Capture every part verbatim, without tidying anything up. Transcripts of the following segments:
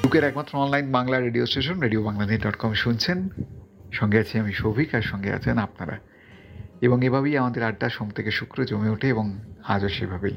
বুকের একমাত্র online Bangla radio station radio Bangladesh dot com শুনছেন। সঙ্গে আছি আমি সৌভিক, আর সঙ্গে আছেন আপনারা। এবং এভাবেই আমাদের আড্ডা সোম থেকে শুক্র জমে ওঠে, এবং আজও সেভাবেই।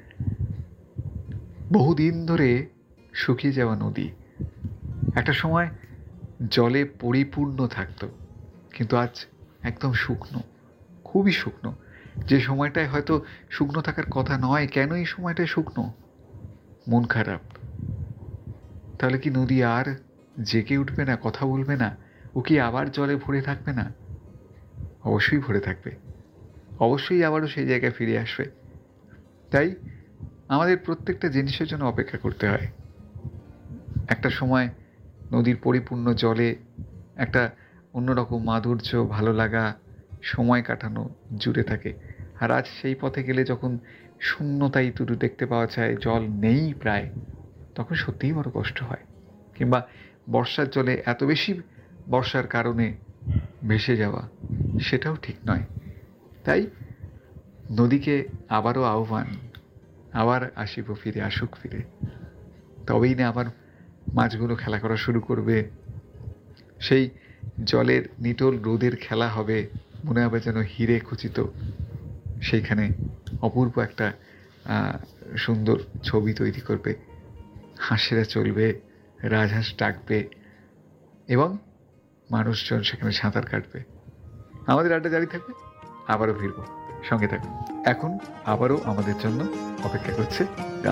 বহুদিন ধরে শুকিয়ে যাওয়া নদী একটা সময় জলে পরিপূর্ণ থাকতো, কিন্তু আজ একদম শুকনো, খুবই শুকনো। যে সময়টায় হয়তো শুকনো থাকার কথা নয়, কেন এই সময়টায় শুকনো? মন খারাপ। তাহলে কি নদী আর জেগে উঠবে না, কথা বলবে না? ও কি আবার জলে ভরে থাকবে না? অবশ্যই ভরে থাকবে, অবশ্যই আবারও সেই জায়গায় ফিরে আসবে। তাই আমাদের প্রত্যেকটা জিনিসের জন্য অপেক্ষা করতে হয়। একটা সময় নদীর পরিপূর্ণ জলে একটা অন্যরকম মাধুর্য, ভালো লাগা, সময় কাটানো জুড়ে থাকে। আর আজ সেই পথে গেলে যখন শূন্যতাই শুধু দেখতে পাওয়া যায়, জল নেই প্রায়, তখন সত্যিই বড় কষ্ট হয়। কিংবা বর্ষার জলে এত বেশি বর্ষার কারণে ভেসে যাওয়া, সেটাও ঠিক নয়। তাই নদীকে আবারও আহ্বান, আবার আসিব ফিরে, আসুক ফিরে। তবেই না আবার মাছগুলো খেলা করা শুরু করবে, সেই জলের নিটোল রোদের খেলা হবে, মনে হবে যেন হিরে খচিত। সেইখানে অপূর্ব একটা সুন্দর ছবি তৈরি করবে। হাঁসেরা চলবে, রাজহাঁস ডাকবে, এবং মানুষজন সেখানে সাঁতার কাটবে। আমাদের আড্ডা জারি থাকবে, আবারও ফিরবো, সঙ্গে থাকবে। এখন আবারও আমাদের জন্য অপেক্ষা করছে